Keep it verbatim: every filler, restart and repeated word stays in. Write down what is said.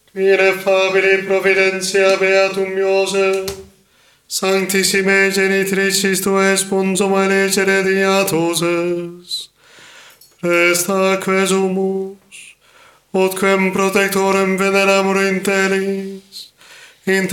Ineffabili providentia beatum Iosef, sanctissime genitricis tuae sponsum elegere diatoses, presta quesumus, otquem protectorem veneramur in telis,